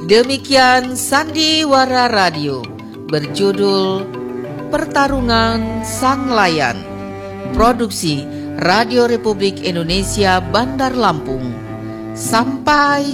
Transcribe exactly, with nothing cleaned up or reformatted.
Demikian Sandiwara Radio berjudul Pertarungan Sang Layan. Produksi Radio Republik Indonesia Bandar Lampung. Sampai